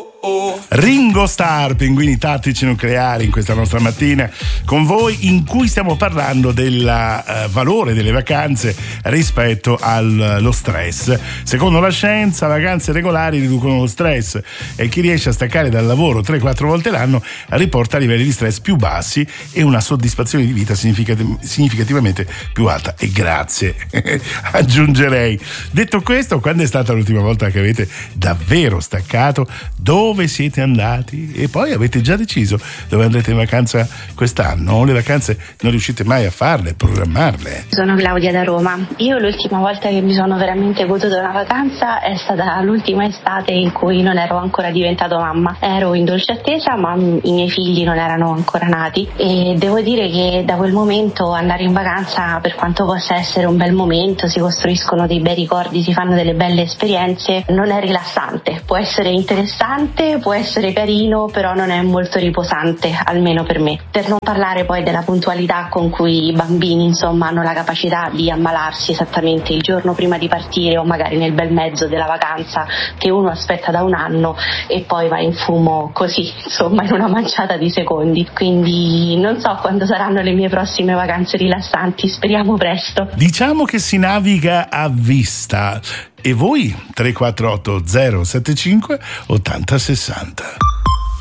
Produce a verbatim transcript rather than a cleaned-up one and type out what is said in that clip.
Ringo Starr, Pinguini Tattici Nucleari, in questa nostra mattina con voi, in cui stiamo parlando del uh, valore delle vacanze rispetto allo stress. Secondo la scienza, vacanze regolari riducono lo stress e chi riesce a staccare dal lavoro tre quattro volte l'anno riporta livelli di stress più bassi e una soddisfazione di vita significat- significativamente più alta. E grazie, aggiungerei. Detto questo, quando è stata l'ultima volta che avete davvero staccato? Dove siete andati? E poi avete già deciso dove andrete in vacanza quest'anno? Le vacanze non riuscite mai a farle, a programmarle? Sono Claudia da Roma. Io l'ultima volta che mi sono veramente goduta una vacanza è stata l'ultima estate in cui non ero ancora diventato mamma. Ero in dolce attesa, ma i miei figli non erano ancora nati e devo dire che da quel momento andare in vacanza, per quanto possa essere un bel momento, si costruiscono dei bei ricordi, si fanno delle belle esperienze, non è rilassante. Può essere interessante, può essere carino, però non è molto riposante, almeno per me. Per non parlare poi della puntualità con cui i bambini, insomma, hanno la capacità di ammalarsi esattamente il giorno prima di partire o magari nel bel mezzo della vacanza che uno aspetta da un anno e poi va in fumo così, insomma, in una manciata di secondi. Quindi non so quando saranno le mie prossime vacanze rilassanti, speriamo presto. Diciamo che si naviga a vista. E voi? tre quattro otto zero sette cinque ottanta sessanta.